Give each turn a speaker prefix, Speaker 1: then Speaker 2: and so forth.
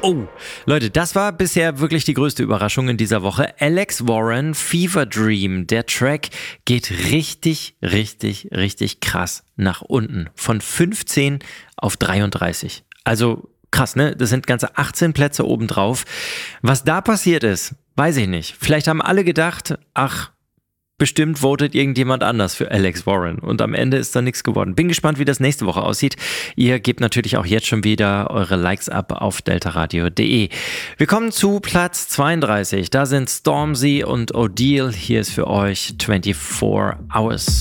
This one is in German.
Speaker 1: Oh, Leute, das war bisher wirklich die größte Überraschung in dieser Woche. Alex Warren, Fever Dream. Der Track geht richtig krass nach unten. Von 15 auf 33. Also krass, ne? Das sind ganze 18 Plätze obendrauf. Was da passiert ist, weiß ich nicht. Vielleicht haben alle gedacht, bestimmt votet irgendjemand anders für Alex Warren und am Ende ist da nichts geworden. Bin gespannt, wie das nächste Woche aussieht. Ihr gebt natürlich auch jetzt schon wieder eure Likes ab auf deltaradio.de. Wir kommen zu Platz 32. Da sind Stormzy und Odile. Hier ist für euch 24 Hours.